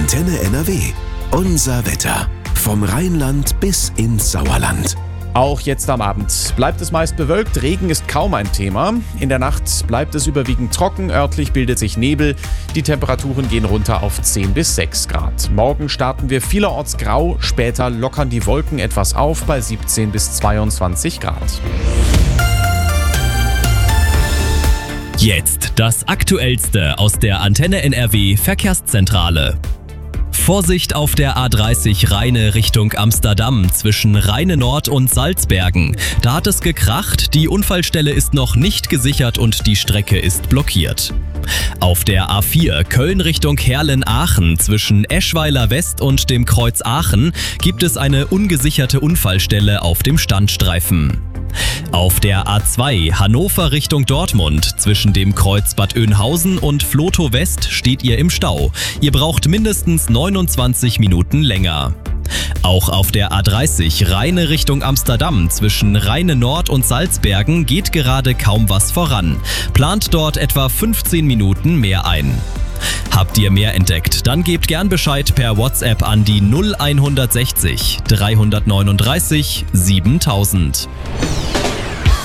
Antenne NRW. Unser Wetter. Vom Rheinland bis ins Sauerland. Auch jetzt am Abend bleibt es meist bewölkt, Regen ist kaum ein Thema. In der Nacht bleibt es überwiegend trocken, örtlich bildet sich Nebel. Die Temperaturen gehen runter auf 10 bis 6 Grad. Morgen starten wir vielerorts grau, später lockern die Wolken etwas auf bei 17 bis 22 Grad. Jetzt das Aktuellste aus der Antenne NRW Verkehrszentrale. Vorsicht auf der A30 Rheine Richtung Amsterdam zwischen Rheine Nord und Salzbergen. Da hat es gekracht, die Unfallstelle ist noch nicht gesichert und die Strecke ist blockiert. Auf der A4 Köln Richtung Herlen-Aachen zwischen Eschweiler West und dem Kreuz Aachen gibt es eine ungesicherte Unfallstelle auf dem Standstreifen. Auf der A2 Hannover Richtung Dortmund zwischen dem Kreuz Bad Oeynhausen und Vlotho West steht ihr im Stau. Ihr braucht mindestens 29 Minuten länger. Auch auf der A30 Rheine Richtung Amsterdam zwischen Rheine Nord und Salzbergen geht gerade kaum was voran. Plant dort etwa 15 Minuten mehr ein. Habt ihr mehr entdeckt? Dann gebt gern Bescheid per WhatsApp an die 0160 339 7000.